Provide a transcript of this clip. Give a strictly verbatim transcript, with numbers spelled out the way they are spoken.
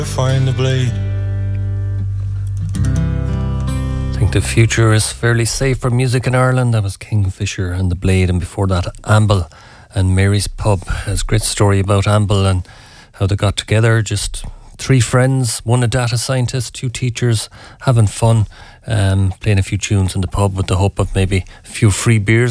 Find the blade. I think the future is fairly safe for music in Ireland. That was Kingfisher and the Blade, and before that Amble and Mary's Pub. There's a great story about Amble and how they got together. Just three friends, one a data scientist, two teachers, having fun, um, playing a few tunes in the pub with the hope of maybe a few free beers